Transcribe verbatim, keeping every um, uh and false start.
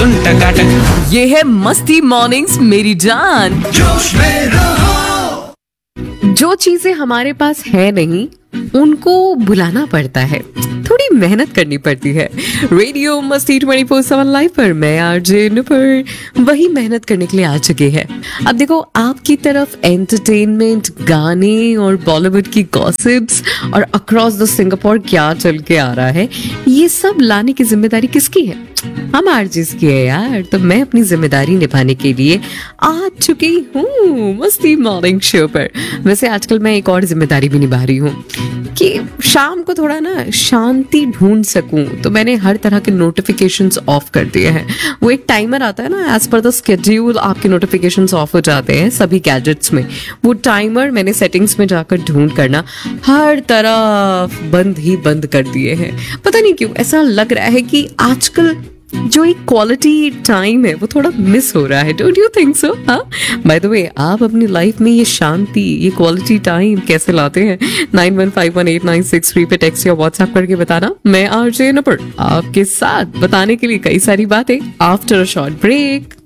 धुन टकाटक। ये है मस्ती मॉर्निंग्स मेरी जान। जोश में रहो। जो चीजें हमारे पास है नहीं उनको बुलाना पड़ता है, थोड़ी मेहनत करनी पड़ती है। रेडियो मस्ती ट्वेंटी फोर सेवन लाइव पर मैं आरजे नुपुर वही मेहनत करने के लिए आ चुके हैं। अब देखो, आपकी तरफ एंटरटेनमेंट, गाने और बॉलीवुड की गॉसिप्स और अक्रॉस द सिंगापुर क्या चल के आ रहा है, ये सब लाने की जिम्मेदारी किसकी है? हम आरजेस की है यार। तो मैं अपनी जिम्मेदारी निभाने के लिए आ चुकी हूँ मस्ती मॉर्निंग शो पर। वैसे आजकल मैं एक और जिम्मेदारी भी निभा रही हूँ कि शाम को थोड़ा ना शांति ढूंढ सकूं, तो मैंने हर तरह के नोटिफिकेशंस ऑफ कर दिए हैं। वो एक टाइमर आता है ना, एज पर द स्केड्यूल आपके नोटिफिकेशंस ऑफ हो जाते हैं सभी गैजेट्स में। वो टाइमर मैंने सेटिंग्स में जाकर ढूंढ करना हर तरफ बंद ही बंद कर दिए हैं। पता नहीं क्यों ऐसा लग रहा है कि आजकल जो एक क्वालिटी टाइम है वो थोड़ा मिस हो रहा है। Don't you think so? हाँ, बाय द वे, आप अपनी लाइफ में ये शांति, ये क्वालिटी टाइम कैसे लाते हैं? Nine one five one eight nine six three पे टेक्स्ट या व्हाट्सएप करके बताना। मैं आरजे नुपुर आपके साथ बताने के लिए कई सारी बातें आफ्टर अ शॉर्ट ब्रेक।